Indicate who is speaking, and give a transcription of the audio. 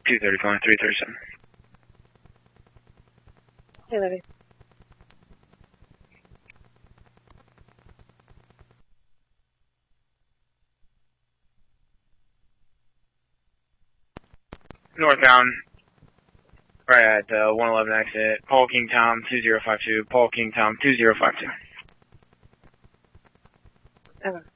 Speaker 1: 230, calling 337.
Speaker 2: Hey, Libby.
Speaker 1: Northbound, right at 111 exit, Paul King Tom 2052, Paul King Tom 2052.
Speaker 2: Okay.